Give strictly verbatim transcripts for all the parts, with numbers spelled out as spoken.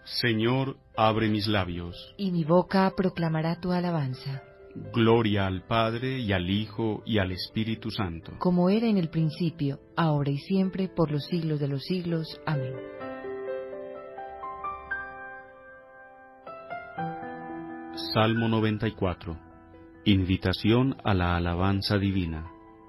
Señor, abre mis labios. Y mi boca proclamará tu alabanza. Gloria al Padre, y al Hijo, y al Espíritu Santo. Como era en el principio, ahora y siempre, por los siglos de los siglos. Amén. Salmo noventa y cuatro. Invitación a la alabanza divina.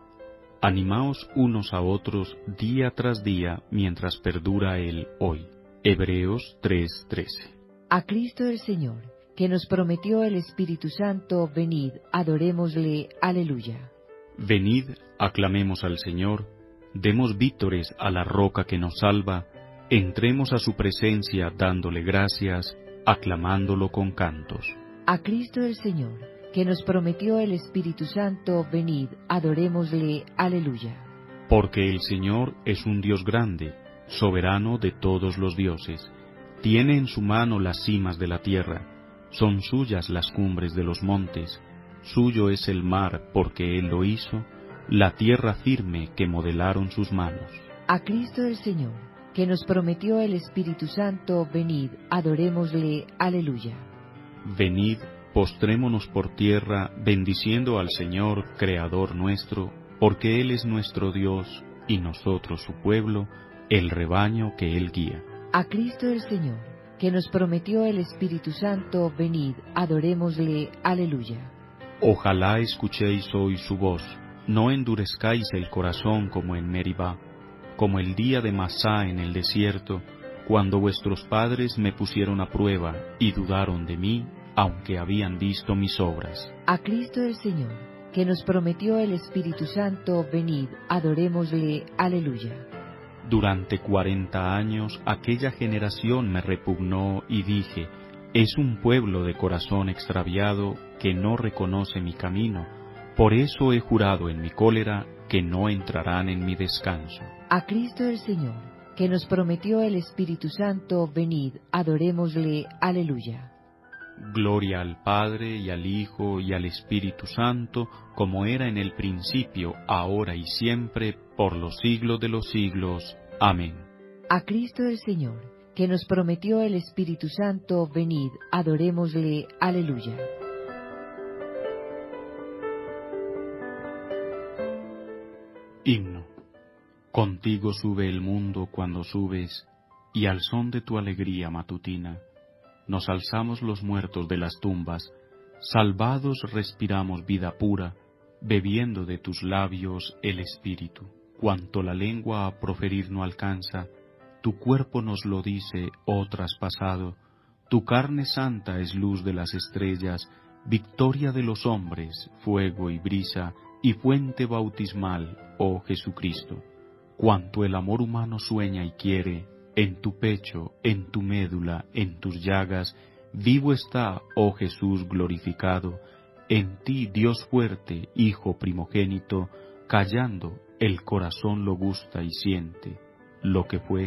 Animaos unos a otros día tras día mientras perdura el hoy. Hebreos tres trece. A Cristo el Señor, que nos prometió el Espíritu Santo, venid, adorémosle. Aleluya. Venid, aclamemos al Señor, demos vítores a la roca que nos salva, entremos a su presencia dándole gracias, aclamándolo con cantos. A Cristo el Señor, que nos prometió el Espíritu Santo, venid, adorémosle. Aleluya. Porque el Señor es un Dios grande, soberano de todos los dioses. Tiene en su mano las cimas de la tierra, son suyas las cumbres de los montes. Suyo es el mar, porque Él lo hizo, la tierra firme que modelaron sus manos. A Cristo el Señor, que nos prometió el Espíritu Santo, venid, adorémosle. Aleluya. Venid, postrémonos por tierra, bendiciendo al Señor, Creador nuestro, porque Él es nuestro Dios, y nosotros su pueblo, el rebaño que Él guía. A Cristo el Señor, que nos prometió el Espíritu Santo, venid, adorémosle. Aleluya. Ojalá escuchéis hoy su voz, no endurezcáis el corazón como en Meribá, como el día de Masá en el desierto, cuando vuestros padres me pusieron a prueba y dudaron de mí, aunque habían visto mis obras. A Cristo el Señor, que nos prometió el Espíritu Santo, venid, adorémosle. Aleluya. Durante cuarenta años aquella generación me repugnó y dije, es un pueblo de corazón extraviado que no reconoce mi camino, por eso he jurado en mi cólera que no entrarán en mi descanso. A Cristo el Señor, que nos prometió el Espíritu Santo, venid, adorémosle. Aleluya. Gloria al Padre, y al Hijo, y al Espíritu Santo, como era en el principio, ahora y siempre, por los siglos de los siglos. Amén. A Cristo el Señor, que nos prometió el Espíritu Santo, venid, adorémosle. Aleluya. Himno. Contigo sube el mundo cuando subes, y al son de tu alegría matutina, nos alzamos los muertos de las tumbas, salvados respiramos vida pura, bebiendo de tus labios el Espíritu. Cuanto la lengua a proferir no alcanza, tu cuerpo nos lo dice, oh traspasado, tu carne santa es luz de las estrellas, victoria de los hombres, fuego y brisa, y fuente bautismal, oh Jesucristo. Cuanto el amor humano sueña y quiere, en tu pecho, en tu médula, en tus llagas, vivo está, oh Jesús glorificado, en ti Dios fuerte, Hijo primogénito, callando, el corazón lo gusta y siente, lo que fue,